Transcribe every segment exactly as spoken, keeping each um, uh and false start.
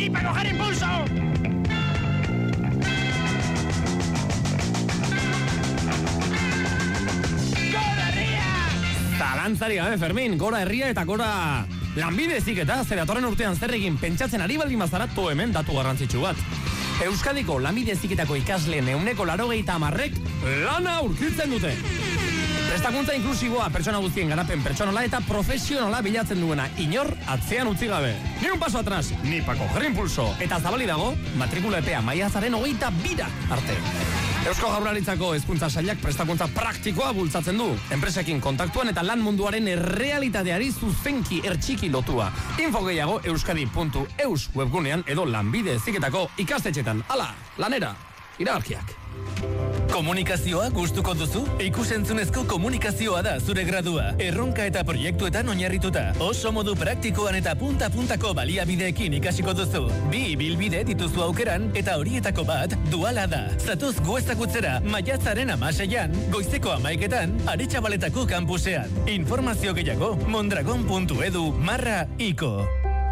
Ni para coger impulso. ¡Gora herria! Zalantzari gabe, Fermin, gora herria eta gora lanbide heziketa, zer datorren urtean zer egin pentsatzen ari baldin bazaratu hemen datu garrantzitsu bat. Euskadiko lanbide heziketako ikasleen ehuneko laurogeita hamarrek lana aurkitzen dute. Prestakuntza inklusiboa pertsona guztien garapen pertsonala eta profesionala bilatzen duena inor atzean utzi gabe. Ni un paso atrás, ni pa coger impulso. Eta zabali dago, matrikula epea maiatzaren hogeita bira arte. Eusko Jaurlaritzako hezkuntza sailak prestakuntza praktikoa bultzatzen du. Enpresekin kontaktuan eta lan munduaren errealitateari zuzenki ertxiki lotua. Info gehiago euskadi puntu eus webgunean edo lanbide heziketako ikastetxetan. Hala, lanera, iragarkiak. Komunikazioa gustuko duzu? Ikusentzunezko komunikazioa da zure gradua. Erronka eta proiektuetan oinarrituta. Oso modu praktikoan eta punta-puntako baliabideekin ikasiko duzu. Bi bilbide dituzu aukeran eta horietako bat duala da. Zatoz gu ezagutzera maiatzaren hamaseian, goizeko hamaiketan, Aretxabaletako kampusean. Informazio gehiago mondragon puntu edu barra iko.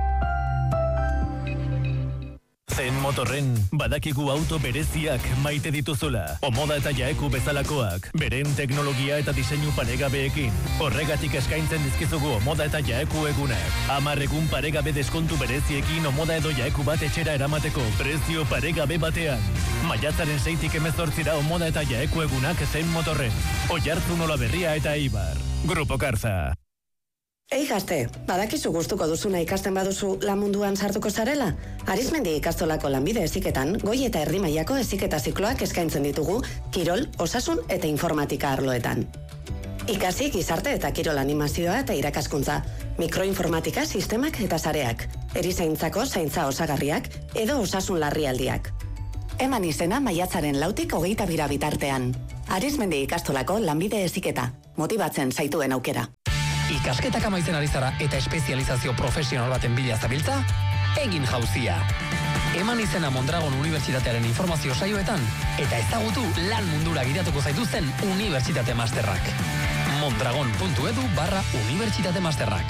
Zen Motorren badakigu auto bereziak maite dituzula. Omoda eta Jaeku bezalakoak, beren teknologia eta diseinu paregabeekin. Horregatik eskaintzen dizkizugu Omoda eta Jaeku egunak. Hamar egun paregabe deskontu bereziekin Omoda edo Jaeku bat etxera eramateko prezio paregabe batean. Maiatzaren seitik hemezortzira Omoda eta Jaeku egunak Zen Motorren. Oiartzun Olaberria eta Eibar. Grupo Karza. Ei gazte, badakizu gustuko duzuna ikasten baduzu lan munduan sartuko zarela? Arizmendi ikastolako lanbide heziketan, goi eta erdi mailako heziketa zikloak eskaintzen ditugu, kirol, osasun eta informatika arloetan. Ikasi gizarte eta kirol animazioa eta irakaskuntza, mikroinformatika sistemak eta sareak, erizaintzako zaintza osagarriak edo osasun larrialdiak. Eman izena maiatzaren lautik hogeita bira bitartean. Arizmendi ikastolako lanbide heziketa, motibatzen zaituen aukera. Ikasketak amaitzen ari zara eta espezializazio profesional baten bila zabiltza, egin jauzia. Eman izena Mondragon Unibertsitatearen informazio saioetan eta ezagutu lan mundura gidatuko zaituzten unibertsitate masterrak. mondragon puntu edu barra unibertsitate masterrak.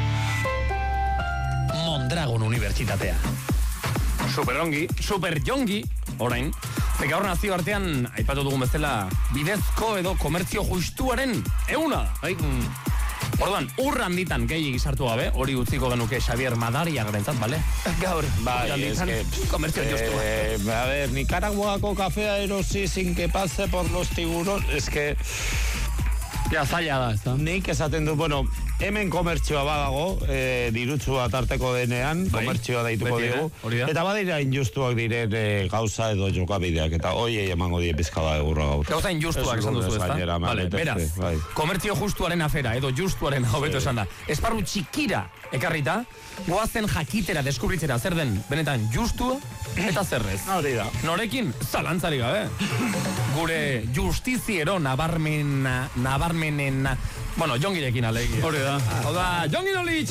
Mondragon Unibertsitatea. Superongi, superjongi, orain. Ze gaur nazio artean, aipatu dugun bezala, bidezko edo komertzio justuaren euna. Orduan, urra handitan gehi gizartu gabe, hori utziko genuke Xavier Madariak rentzat, bale? Gaur, bai, handitan, komertzio justua. Eh, a ver, Nicaraguako kafea erosi sin que pase por los tiburones, es que... Ja, zaila da, ez da? Nik esaten du, bueno, hemen komertzioa badago, e, dirutsu bat arteko denean, bai, komertzioa daituko dugu, eta badira injustuak diren e, gauza edo jokabideak, eta hoiei emango die pizkada egurra gaur. Gauza injustuak esan duzu, ez da? Vale, beraz, bai. Komertzio justuaren afera, edo justuaren hobeto esan da. Esparru txikira ekarrita, goazen jakitera deskubritzera zer den benetan justua eta zerrez. Hori da. Norekin, zalantzari gabe. Gure justiziero nabarmena, nabarmenen, bueno, Jongirekin alegi. Hori da. Hau da, Jongi Nolich!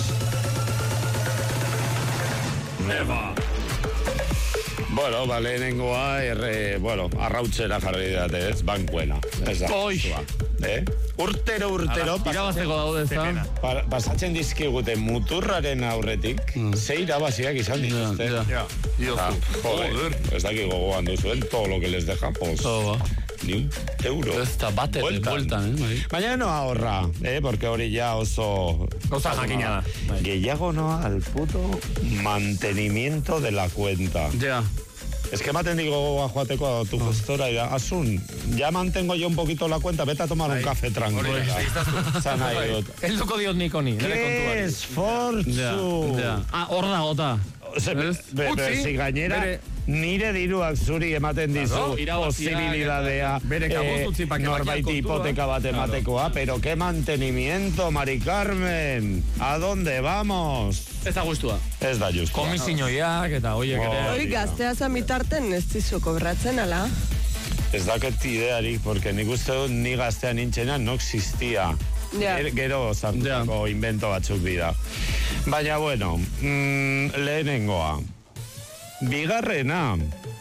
Neva! Bueno, ba, lehenengoa, erre, bueno, arrautzera jarri date, ez, bankuena. Ez da. Oix! Eh? Urtero, urtero, irabazteko daude, ez da? Pa, pasatzen dizkigute muturraren aurretik, mm. ze irabaziak izan dituzte. Ja, ja. ja. Joder, ez daki gogoan duzuen, todo lo que les deja, pues... Todo. Ni un euro. Ez da bate, bueltan, eh? Baina no ahorra, eh? Porque hori ja oso... Osa jakina da. Gehiago noa al puto mantenimiento de la cuenta. Ja. Es que ematen digo a joateko a tu gestora y da, Asun, ya mantengo yo un poquito la cuenta, vete a tomar un café tranquilo. El duko diot nik honi. Qué esfortzu. Ah, hor da gota. Si gainera, nire diruak zuri ematen dizu posibilidadea norbait hipoteka bat ematekoa, pero qué mantenimiento, Mari Carmen. ¿A dónde vamos? Ez da gustua. Ez da justua. Komisinoiak eta hoiek ere. Hori gaztea zamitarten ez dizu kobratzen, ala? Ez daket idearik, porque nik uste dut ni gaztea nintxena no existia. Yeah. Gero sartuko yeah. invento batzuk dira. Baina, bueno, mm, lehenengoa. Bigarrena,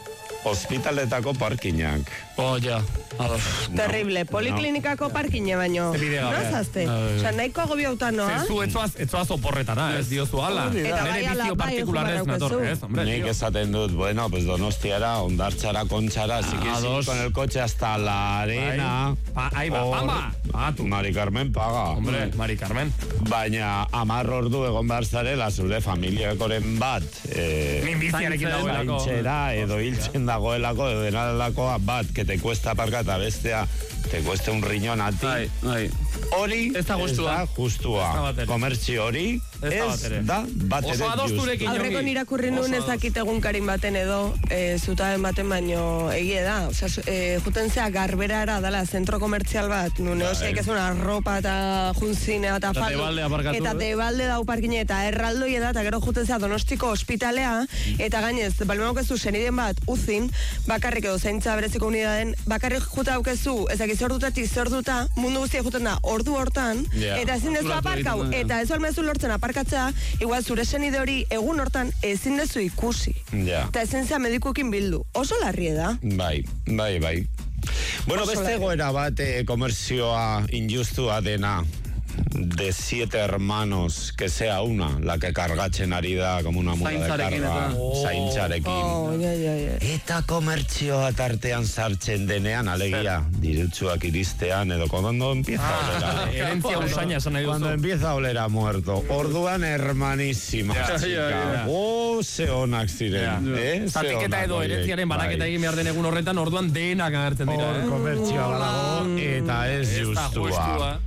Ospitaletako parkinak. Oh, ja. Ados. Terrible, poliklinikako parkine baino. Nazazte? Osa, nahiko agobiauta noa? Zezu, etzoaz, etzoaz oporretara, ez diozu ala. Eta Nere bai ala, bizio bai, partikularrez jugarraukezu. nator, ez, hombre. Nik tío. esaten dut, bueno, pues Donostiara, Ondartzara, Kontxara, si quieres ir dos. con el coche hasta la arena. Pa, ahí va, hor- pamba. Pagatu. Mari Carmen paga. Hombre, Mari Carmen. Baina hamar ordu egon behar zarela zure familiakoren bat. Eh, Min biziarekin dagoelako. zaintzera edo hiltzen dagoelako edo denalakoa bat, que te cuesta aparka eta bestea te cuesta un riñón a ti. Bai, bai. Hori Ez da gustua. ez da justua. Ez da batere. Komertzio hori Ez da ez batere. da batere Oso adosturekin, justua. Aurreko Jongi. irakurri nuen Oso ezakit egunkarin baten edo, e, zutaben baten baino egie da. Osea, e, juten zea garberara dala zentro komertzial bat, nun eoseik ez una arropa eta junzinea eta Eta faldu. tebalde aparkatu, Eta eh? tebalde dau parkine eta erraldoi da, eta gero juten zea Donostiko ospitalea, eta gainez, balmenok ez du seniden bat uzin, bakarrik edo zaintza bereziko unidaden, bakarrik juta aukezu, ezak izordutatik zorduta, mundu guztia juten da ordu hortan, Ja. eta ezin dezu Apuratu aparkau, egiten da, ja. eta ez olmezu lortzen aparkatzea, igual zure senide hori egun hortan ezin dezu ikusi. Ja. Eta ezin zea medikuekin bildu. Oso larrie da. Bai, bai, bai. Bueno, Oso beste larri. goera bat eh, komerzioa injustua dena de siete hermanos, que sea una, la que kargatzen ari da, como una muda de Zaintzarekin karga, eta- zaintzarekin. Oh, ja, ja, ja. Eta komertzioa tartean sartzen denean, alegia, dirutsuak iristean, edo cuando empieza a oler a... Herentzia usaina esan nahi Cuando duzu. empieza a oler a muerto. Orduan hermanísima, Ja, chica. ja, ja. Oh, ze onak ziren, Ja. eh? Ze Zatiketa onak edo horiek, herentziaren banaketa bai. egin behar den egun horretan, orduan denak agertzen dira, Hor eh? komertzioa badago, eta ez Ez da justua. justua.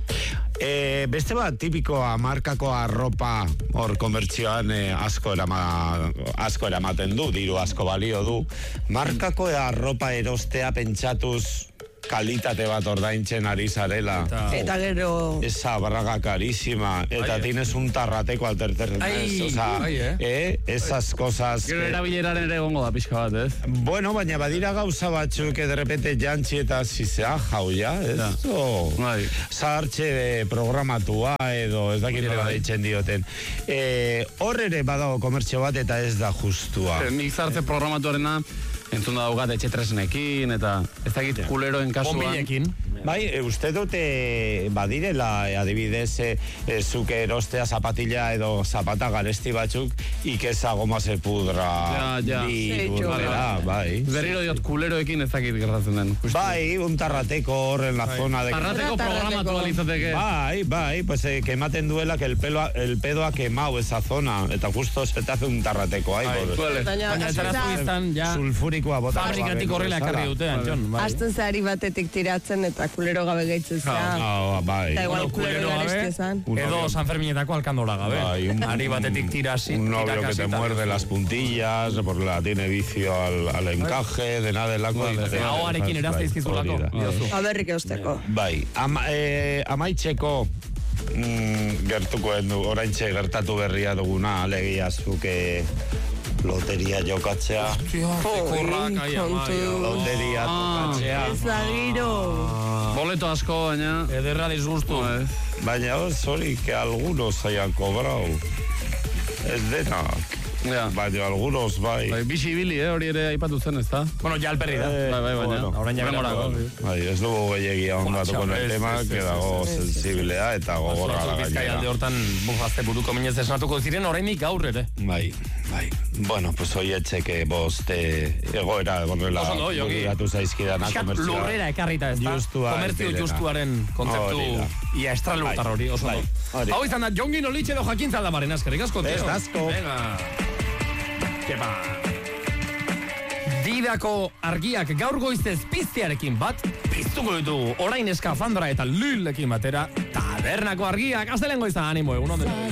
E, beste bat, tipikoa, markako arropa hor komertzioan eh, asko, erama, asko eramaten du, diru asko balio du. Markako arropa erostea pentsatuz kalitate bat ordaintzen ari zarela. Eta gero... Esa braga carísima. Eta Ai, eh. tienes un tarrateko al tercer mes. Ai, O sea, ai, eh. eh, esas cosas... Gero que- erabileraren ere egongo da pixka bat, ez? Bueno, baina badira gauza batzuk que de repente jantzi eta zizea jau, ja, ez? Ja. O, Bai. zahartxe programatua edo ez dakit nola deitzen dioten. E, hor ere badago komertzio bat eta ez da justua. Nik zartze programatuarena entzun da daugat etxetresnekin, eta ez dakit kuleroen kasuan. Bombilekin. Bai, e, uste dute badirela, e, adibidez, e, e, zuke erostea zapatilla edo zapata garesti batzuk, ikeza goma se pudra Ja, ja. bi Zeitxo. urrera, bai. Berriro diot kuleroekin ez dakit gertatzen den. Justu. Bai, un tarrateko hor en la zona de... Tarrateko Tarrateko. programatu alitzateke. Bai, bai, pues eh, que ematen duela que el pelo ha- el pedo ha quemado esa zona eta justo se te hace un tarrateko ahí Bai, por Vale. Baina, Baina hasi etarazu da- izan, ja, sulfurikoa bota. fabrikatik horrela ekarri dute, Antxon. Bai. Hasten zari batetik tiratzen eta kulero gabe gaitzen zea. Ah, bai. Eta igual Bueno, kulero kulero garesti gabe, esan. Un edo novio. San Ferminetako alkandola gabe. Bai, un- Ari batetik tirasi. Un novio que te muerde las puntillas, porque la tiene vicio al, al encaje, de nada delako. Vale, ahoarekin erazte izkizulako. Hori da. Diozu. Aberrik eusteko. Bai, ama, eh, amaitzeko mm, gertuko du, oraintxe gertatu berria duguna, alegia zuke loteria jokatzea. Korrak, ai, ama, kontu. Loteria Ah. jokatzea. Ez da giro. Boleto asko, baina... Ederra disgustu. Ez. Baina hor, sorry, que algunos hayan cobrado. Ez denak. Ja. Baina algunos bai. Bai, bixi bili, eh, hori ere aipatu zen, ez da? Bueno, ja alperri da. Eh, Bai, bai, baina. bueno, orain ja Memorako. berako. Bai, ez dugu gehiagia ondatu Buah, con el ez, tema, ez, ez, que ez, dago sensiblea eta gogorra da Bizkai gainera. alde hortan bufazte buruko minez esnatuko ziren, oraindik gaur ere. Bai, bai. Bueno, pues hoy etxeke boste egoera horrela Oso ondo, Jongi. bururatu zaizkidana Pixkat komertzioa. lurrera ekarrita, ez da? Justua ez Komertzio direna. justuaren kontzeptu Hori da. ia estralurtar Bai, hori, oso bai, ondo. hori. Hau izan da, Jongi Nolitxe edo Jakin Zaldamaren askerik asko, tio. Ez asko. Venga. Kepa. Didako argiak gaur goizez piztearekin bat, piztuko ditugu orain eskafandra eta lillekin batera, tabernako argiak, aztelen goizan animo, egun ondo.